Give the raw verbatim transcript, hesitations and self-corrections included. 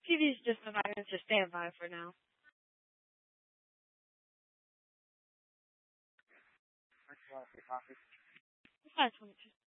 T V's just decided to stand by for now. five twenty-two.